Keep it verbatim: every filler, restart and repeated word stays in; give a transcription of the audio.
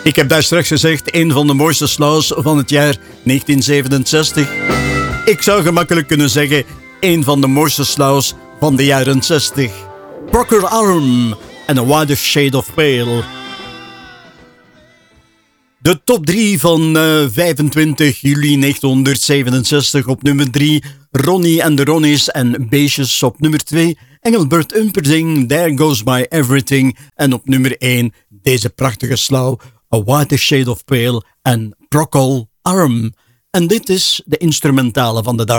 Ik heb daar straks gezegd, een van de mooiste slaws van het jaar negentien zevenenzestig. Ik zou gemakkelijk kunnen zeggen, een van de mooiste slaws van de jaren zestig. Procol Harum en A Wider Shade of Pale. De top drie van uh, vijfentwintig juli negentien zevenenzestig. Op nummer drie, Ronnie en de Ronnies en Beestjes. Op nummer twee, Engelbert Humperdinck, There Goes My Everything. En op nummer één, deze prachtige slaw, A Wider Shade of Pale en Procol Harum. En dit is de instrumentale van de dag.